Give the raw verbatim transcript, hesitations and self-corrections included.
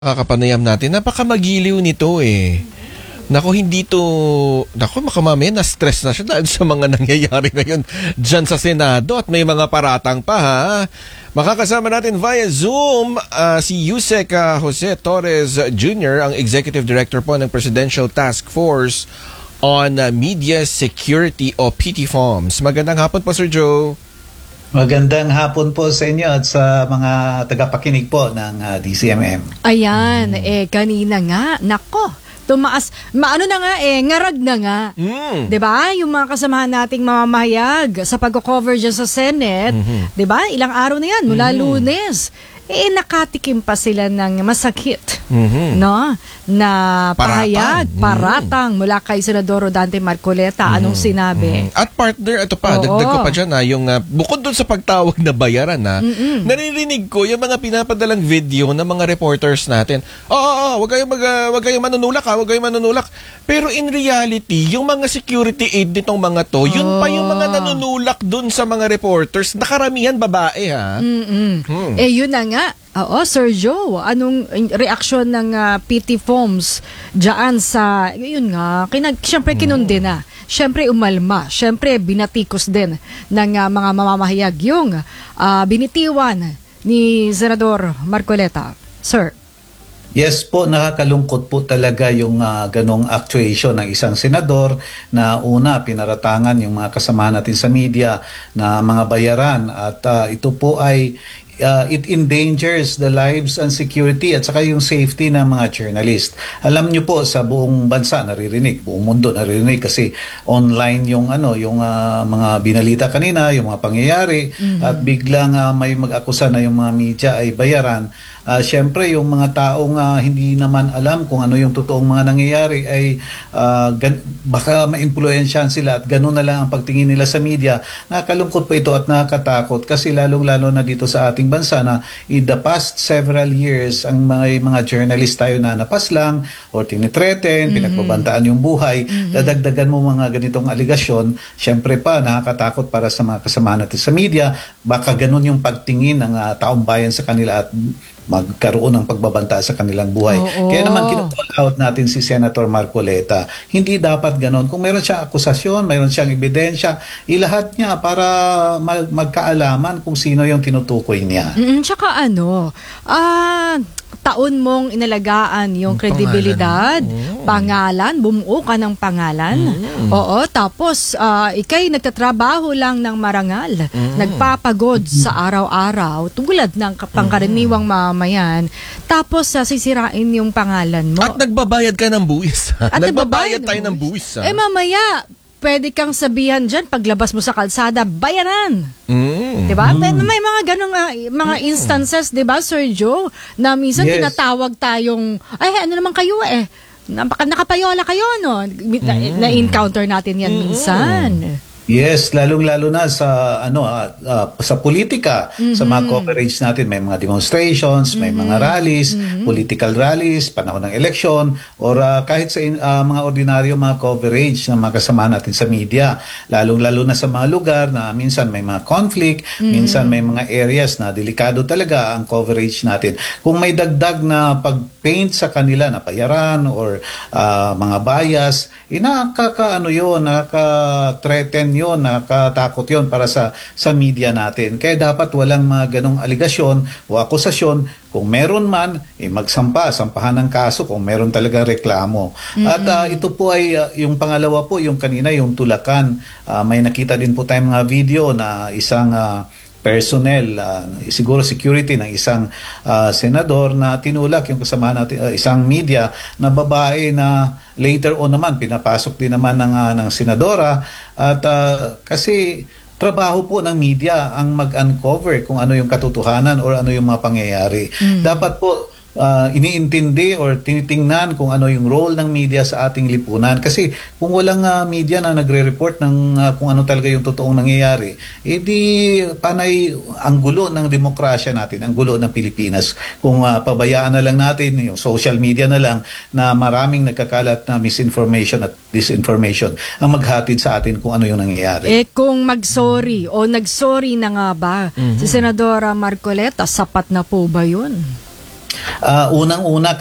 Kakapanayam natin, napakamagiliw nito eh. Nako, hindi to, nako baka mamaya na-stress na siya dahil sa mga nangyayari ngayon dyan sa Senado at may mga paratang pa ha. Makakasama natin via Zoom uh, si Yusek uh, Jose Torres Junior, ang Executive Director po ng Presidential Task Force on uh, Media Security o P T F O M S. Magandang hapon po, Sir Joe. Magandang hapon po sa inyo at sa mga tagapakinig po ng uh, D C M M. Ayan, mm. eh kanina nga, nako, tumaas, maano na nga eh, ngarag na nga. Mm. 'Di ba? Yung mga kasamahan nating mamamahayag sa pagko-cover diyan sa Senate, mm-hmm. 'di ba? Ilang araw na 'yan mula mm. Lunes. Eh nakatikim pa sila ng masakit, mm-hmm. no? Na pahayag, paratang, paratang mm-hmm. mula kay Senador Rodante Marcoleta. Mm-hmm. Anong sinabi? Mm-hmm. At partner, ito pa, Oo. dagdag ko pa dyan na yung uh, bukod doon sa pagtawag na bayaran na, mm-hmm. naririnig ko yung mga pinapadalang video ng mga reporters natin. Oo, oo, oo, wag kayong, mag, uh, wag kayong manunulak ha, wag kayong manunulak. Pero in reality, yung mga security aid nitong mga to, yun oh. pa yung mga nanunulak doon sa mga reporters, nakaramihan babae ha. Mm-hmm. Hmm. Eh yun na nga. Oo, Sir Joe, anong reaksyon ng uh, P T F O M S dyan sa, yun nga, kinag, syempre kinundi na, syempre umalma, syempre binatikos din ng uh, mga mamamahayag yung uh, binitiwan ni Senador Marcoleta. Sir. Yes po, nakakalungkot po talaga yung uh, ganong actuation ng isang senador na una, pinaratangan yung mga kasama natin sa media na mga bayaran at uh, ito po ay Uh, it endangers the lives and security at saka yung safety ng mga journalist. Alam niyo po sa buong bansa naririnig, buong mundo naririnig kasi online yung ano, yung uh, mga binalita kanina, yung mga pangyayari mm-hmm. at biglang uh, may mag-akusa na yung mga media ay bayaran. Uh, Siyempre, yung mga taong uh, hindi naman alam kung ano yung totoong mga nangyayari ay uh, gan- baka ma-impluensyahan sila at gano'n na lang ang pagtingin nila sa media. Nakakalungkot po ito at nakakatakot kasi lalong-lalo na dito sa ating bansa na in the past several years ang mga, mga journalist tayo na napaslang or tinitreten, mm-hmm. pinagbabantaan yung buhay, mm-hmm. dadagdagan mo mga ganitong aligasyon, siyempre pa nakakatakot para sa mga kasama natin sa media, baka gano'n yung pagtingin ng uh, taong bayan sa kanila at magkaroon ng pagbabanta sa kanilang buhay. Oo. Kaya naman kinocall out natin si Senator Marcoleta. Hindi dapat ganon. Kung meron siyang akusasyon, meron siyang ebidensya, ilahat niya para mag- magkaalaman kung sino yung tinutukoy niya. Mm, tsaka ano, ah... Uh, taon mong inalagaan yung kredibilidad, pangalan, oh. pangalan bumuo ka ng pangalan. Mm. Oo, tapos uh, ikay nagtatrabaho lang ng marangal, mm. nagpapagod mm. sa araw-araw, tulad ng pangkaraniwang mamayan, tapos uh, sisirain yung pangalan mo. At nagbabayad ka ng buwis. At nagbabayad tayo ng buwis. Eh mamaya, pwede kang sabihan dyan, paglabas mo sa kalsada, bayaran. Mm. Diba? Mm. May mga ganong uh, mga mm. instances, diba, Sir Joe, na minsan yes. tinatawag tayong, ay, ano naman kayo eh, nakapayola kayo, no? Mm. Na-encounter natin yan mm. minsan. Yes, lalong-lalo na sa ano uh, uh, sa politika, mm-hmm. sa mga coverage natin, may mga demonstrations, mm-hmm. may mga rallies, mm-hmm. political rallies, panahon ng eleksyon, or uh, kahit sa uh, mga ordinaryo mga coverage ng mga kasama natin sa media, lalong-lalo na sa mga lugar na minsan may mga conflict, mm-hmm. minsan may mga areas na delikado talaga ang coverage natin. Kung may dagdag na pag-paint sa kanila na payaran or uh, mga bias, eh, nakaka-ano yun, nakaka-threaten yun, nakatakot yun para sa sa media natin. Kaya dapat walang mga ganong aligasyon o akusasyon. Kung meron man, eh, magsampa, sampahan ng kaso kung meron talagang reklamo. Mm-hmm. At uh, ito po ay uh, yung pangalawa po, yung kanina, yung Tulacan. Uh, may nakita din po tayong mga video na isang uh, personnel, uh, siguro security ng isang uh, senador na tinulak yung kasama natin, uh, isang media na babae na later on naman pinapasok din naman ng, uh, ng senadora at uh, kasi trabaho po ng media ang mag-uncover kung ano yung katotohanan or ano yung mga pangyayari. Mm. Dapat po Uh, iniintindi or tinitingnan kung ano yung role ng media sa ating lipunan. Kasi kung walang uh, media na nagre-report ng uh, kung ano talaga yung totoong nangyayari, edi panay ang gulo ng demokrasya natin, ang gulo ng Pilipinas. Kung uh, pabayaan na lang natin, yung social media na lang, na maraming nagkakalat na misinformation at disinformation ang maghatid sa atin kung ano yung nangyayari. Eh kung mag-sorry o nag-sorry na nga ba mm-hmm. si Senadora Marcoleta, sapat na po ba yun? Ah, unang-una